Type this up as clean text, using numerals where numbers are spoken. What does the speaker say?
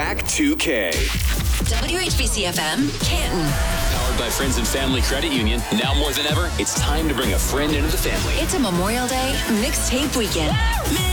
Track 2K. WHBC FM, Canton. Powered by Friends and Family Credit Union. Now more than ever, it's time to bring a friend into the family. It's a Memorial Day mixtape weekend.